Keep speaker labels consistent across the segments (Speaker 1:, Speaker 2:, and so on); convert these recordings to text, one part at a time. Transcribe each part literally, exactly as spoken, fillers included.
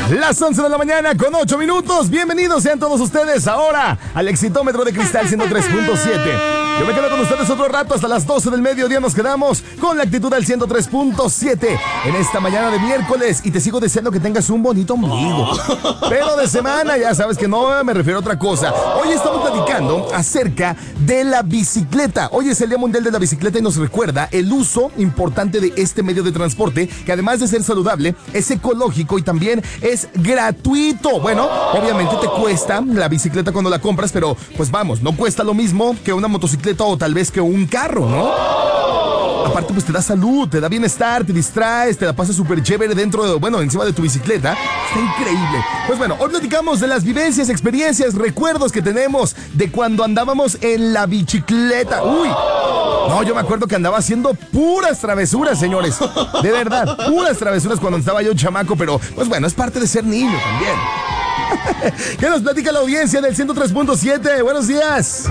Speaker 1: Las once de la mañana con ocho minutos. Bienvenidos sean todos ustedes ahora al Exitómetro de Cristal ciento tres punto siete. Yo me quedo con ustedes otro rato hasta las doce del mediodía. Nos quedamos con la actitud del ciento tres punto siete en esta mañana de miércoles. Y te sigo deseando que tengas un bonito ombligo. Pero de semana, ya sabes que no me refiero a otra cosa. Hoy estamos platicando acerca de la bicicleta. Hoy es el Día Mundial de la Bicicleta y nos recuerda el uso importante de este medio de transporte, que además de ser saludable, es ecológico y también es gratuito. Bueno, obviamente te cuesta la bicicleta cuando la compras, pero pues vamos, no cuesta lo mismo que una motocicleta o tal vez que un carro, ¿no? Aparte, pues te da salud, te da bienestar, te distraes, te la pasas súper chévere dentro de, bueno, encima de tu bicicleta. Está increíble. Pues bueno, hoy platicamos de las vivencias, experiencias, recuerdos que tenemos de cuando andábamos en la bicicleta. Uy, no, yo me acuerdo que andaba haciendo puras travesuras, señores. De verdad, puras travesuras cuando estaba yo chamaco, pero pues bueno, es parte de ser niño también. ¿Qué nos platica la audiencia del ciento tres punto siete? Buenos días.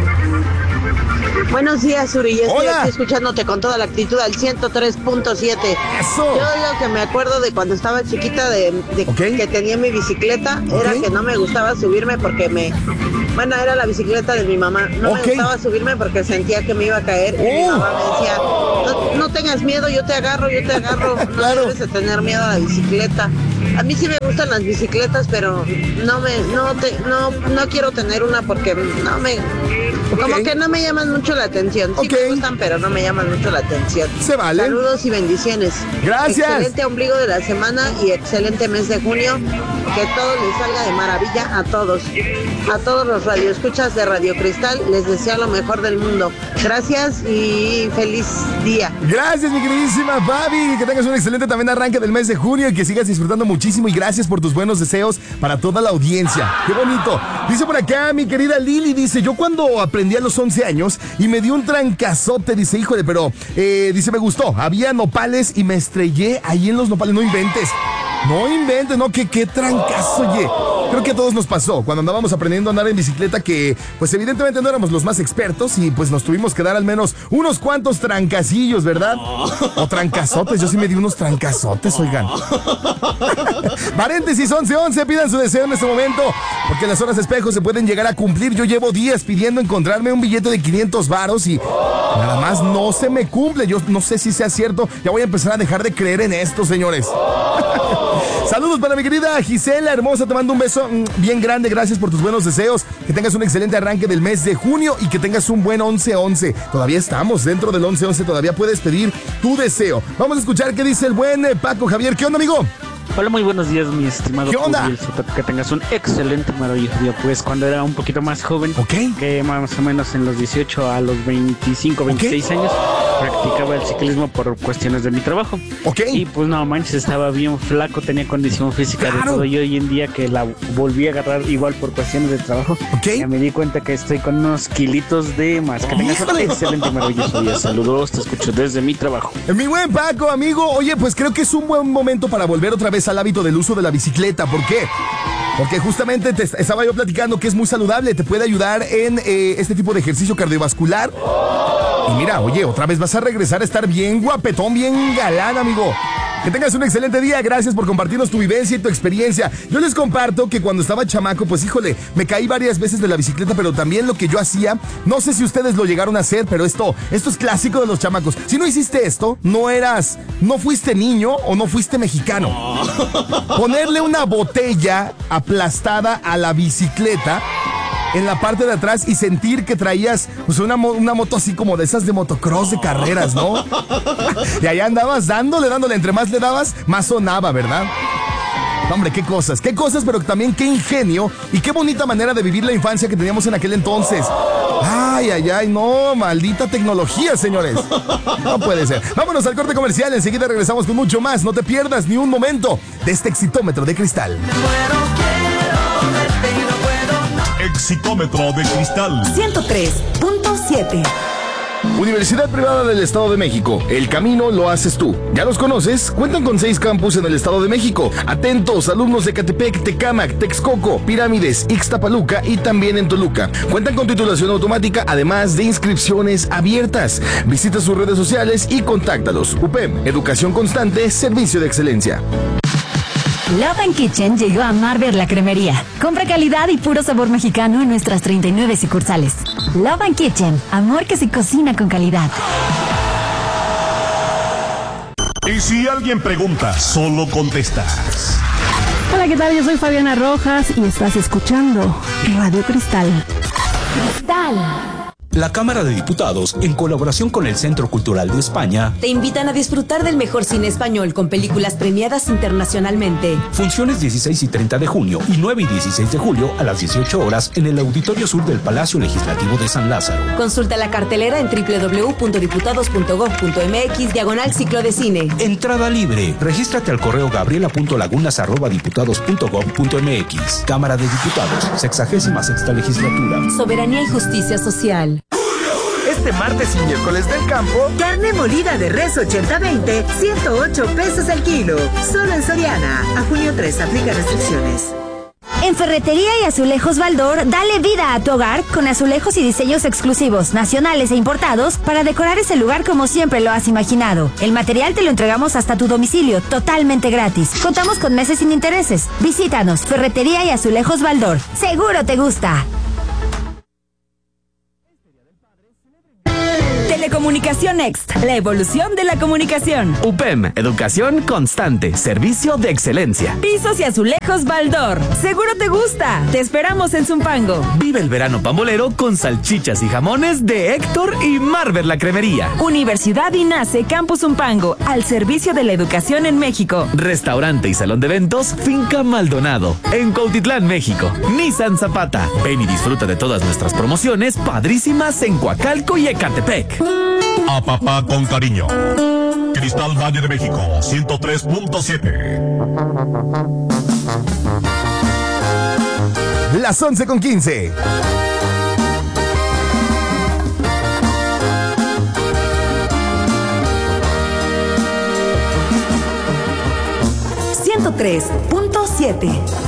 Speaker 2: Buenos días, Uri. Yo estoy
Speaker 1: Hola.
Speaker 2: aquí escuchándote con toda la actitud al ciento tres punto siete.
Speaker 1: Eso.
Speaker 2: Yo lo que me acuerdo de cuando estaba chiquita, de, de
Speaker 1: Ok.
Speaker 2: que tenía mi bicicleta, era
Speaker 1: Ok.
Speaker 2: que no me gustaba subirme porque me... Bueno, era la bicicleta de mi mamá. No
Speaker 1: Ok.
Speaker 2: me gustaba subirme porque sentía que me iba a caer. Y mi
Speaker 1: Oh.
Speaker 2: mamá me decía, no, no tengas miedo, yo te agarro, yo te agarro. No
Speaker 1: Claro.
Speaker 2: debes de tener miedo a la bicicleta. A mí sí me gustan las bicicletas, pero no me, no te, no, no quiero tener una porque no me, como
Speaker 1: Ok.
Speaker 2: que no me llaman mucho la atención. Sí
Speaker 1: Ok.
Speaker 2: me gustan, pero no me llaman mucho la atención.
Speaker 1: Se vale.
Speaker 2: Saludos y bendiciones.
Speaker 1: Gracias.
Speaker 2: Excelente ombligo de la semana y excelente mes de junio. Que todo les salga de maravilla a todos. A todos los radioescuchas de Radio Cristal, les deseo lo mejor del mundo. Gracias y feliz día.
Speaker 1: Gracias, mi queridísima Fabi. Que tengas un excelente también arranque del mes de junio y que sigas disfrutando muchísimo. Y gracias por tus buenos deseos para toda la audiencia. ¡Qué bonito! Dice por acá mi querida Lili, dice, yo cuando aprendí a los once años y me dio un trancazote, dice, híjole, pero, eh, dice, me gustó. Había nopales y me estrellé ahí en los nopales. No inventes. No inventes, no, que qué trancazo, oye. Creo que a todos nos pasó cuando andábamos aprendiendo a andar en bicicleta que, pues evidentemente no éramos los más expertos y pues nos tuvimos que dar al menos unos cuantos trancacillos, ¿verdad? O trancazotes, yo sí me di unos trancazotes, oigan. Paréntesis, once once, pidan su deseo en este momento, porque las horas espejo se pueden llegar a cumplir. Yo llevo días pidiendo encontrarme un billete de quinientos varos y nada más no se me cumple. Yo no sé si sea cierto, ya voy a empezar a dejar de creer en esto, señores. Saludos para mi querida Gisela, hermosa, te mando un beso bien grande, gracias por tus buenos deseos, que tengas un excelente arranque del mes de junio y que tengas un buen once once, todavía estamos dentro del once once, todavía puedes pedir tu deseo. Vamos a escuchar qué dice el buen eh, Paco Javier. ¿Qué onda, amigo?
Speaker 3: Hola, muy buenos días, mi estimado.
Speaker 1: ¿Qué onda?
Speaker 3: Uriel Soto, que tengas un excelente, maravilloso día. Pues cuando era un poquito más joven,
Speaker 1: Ok.
Speaker 3: que más o menos en los dieciocho a los veinticinco, veintiséis años, practicaba el ciclismo por cuestiones de mi trabajo.
Speaker 1: Ok.
Speaker 3: Y pues no manches, estaba bien flaco, tenía condición física
Speaker 1: Claro.
Speaker 3: de todo. Y hoy en día que la volví a agarrar igual por cuestiones de trabajo,
Speaker 1: Ok.
Speaker 3: ya me di cuenta que estoy con unos kilitos de más. Que tengas un
Speaker 1: ¡Híjole!
Speaker 3: excelente, maravilloso día. Saludos, te escucho desde mi trabajo.
Speaker 1: Mi buen Paco, amigo, oye, pues creo que es un buen momento para volver otra vez al hábito del uso de la bicicleta. ¿Por qué? Porque justamente te estaba yo platicando que es muy saludable, te puede ayudar en eh, este tipo de ejercicio cardiovascular. Y mira, oye, otra vez vas a regresar a estar bien guapetón, bien galán, amigo. Que tengas un excelente día, gracias por compartirnos tu vivencia y tu experiencia. Yo les comparto que cuando estaba chamaco, pues híjole, me caí varias veces de la bicicleta, pero también lo que yo hacía, no sé si ustedes lo llegaron a hacer, pero esto, esto es clásico de los chamacos. Si no hiciste esto, no eras, no fuiste niño o no fuiste mexicano. Ponerle una botella aplastada a la bicicleta en la parte de atrás y sentir que traías pues una, mo- una moto así como de esas de motocross de carreras, ¿no? Y allá andabas dándole, dándole, entre más le dabas, más sonaba, ¿verdad? Hombre, qué cosas, qué cosas, pero también qué ingenio y qué bonita manera de vivir la infancia que teníamos en aquel entonces. Ay, ay, ay, no, maldita tecnología, señores. No puede ser. Vámonos al corte comercial, enseguida regresamos con mucho más. No te pierdas ni un momento de este Exitómetro de Cristal.
Speaker 4: Exitómetro de Cristal.
Speaker 5: ciento tres punto siete.
Speaker 1: Universidad Privada del Estado de México. El camino lo haces tú. ¿Ya los conoces? Cuentan con seis campus en el Estado de México. Atentos, alumnos de Catepec, Tecámac, Texcoco, Pirámides, Ixtapaluca y también en Toluca. Cuentan con titulación automática, además de inscripciones abiertas. Visita sus redes sociales y contáctalos. U P E M, Educación Constante, Servicio de Excelencia.
Speaker 5: Love and Kitchen llegó a Marvel la cremería. Compra calidad y puro sabor mexicano en nuestras treinta y nueve sucursales. Love and Kitchen, amor que se cocina con calidad.
Speaker 4: Y si alguien pregunta, solo contestas.
Speaker 6: Hola, ¿qué tal? Yo soy Fabiana Rojas y estás escuchando Radio Cristal.
Speaker 5: Cristal.
Speaker 7: La Cámara de Diputados, en colaboración con el Centro Cultural de España,
Speaker 8: te invitan a disfrutar del mejor cine español con películas premiadas internacionalmente.
Speaker 7: Funciones dieciséis y treinta de junio y nueve y dieciséis de julio a las dieciocho horas en el Auditorio Sur del Palacio Legislativo de San Lázaro.
Speaker 8: Consulta la cartelera en doble u doble u doble u punto diputados punto gob punto eme equis diagonal ciclo de cine.
Speaker 7: Entrada libre. Regístrate al correo gabriela punto lagunas arroba diputados punto gob punto eme equis. Cámara de Diputados, sexagésima sexta legislatura.
Speaker 8: Soberanía y justicia social.
Speaker 9: Este martes y miércoles del campo,
Speaker 10: carne molida de res ochenta veinte, ciento ocho pesos el kilo. Solo en Soriana. A junio tres, aplica restricciones.
Speaker 5: En Ferretería y Azulejos Baldor, dale vida a tu hogar con azulejos y diseños exclusivos, nacionales e importados para decorar ese lugar como siempre lo has imaginado. El material te lo entregamos hasta tu domicilio, totalmente gratis. Contamos con meses sin intereses. Visítanos, Ferretería y Azulejos Baldor. Seguro te gusta.
Speaker 11: Telecomunicación Next, la evolución de la comunicación.
Speaker 12: U P E M, educación constante, servicio de excelencia.
Speaker 11: Pisos y azulejos Baldor, seguro te gusta. Te esperamos en Zumpango.
Speaker 12: Vive el verano pambolero con salchichas y jamones de Héctor y Marvel la cremería.
Speaker 11: Universidad INACE Campus Zumpango, al servicio de la educación en México.
Speaker 12: Restaurante y salón de eventos Finca Maldonado, en Cuautitlán, México. Nissan Zapata. Ven y disfruta de todas nuestras promociones padrísimas en Coacalco y Ecatepec.
Speaker 4: A papá con cariño. Cristal Valle de México, ciento tres punto siete.
Speaker 1: Las once con quince.
Speaker 5: ciento tres punto siete.